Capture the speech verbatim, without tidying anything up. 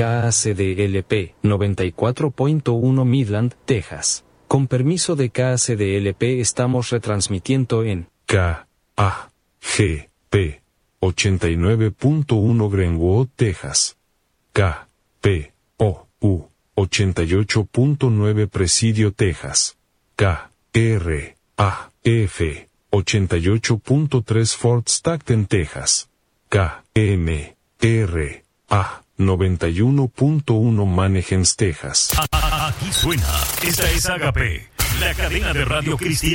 K A C D L P noventa y cuatro punto uno Midland, Texas. Con permiso de K A C D L P estamos retransmitiendo en K A G P ochenta y nueve punto uno Greenwood, Texas. K P O U ochenta y ocho punto nueve Presidio, Texas. K R A F ochenta y ocho punto tres Fort Stockton, Texas. K M R A noventa y uno punto uno Mannheim, Texas. Aquí suena. Esta es Agape, la cadena de radio cristiana.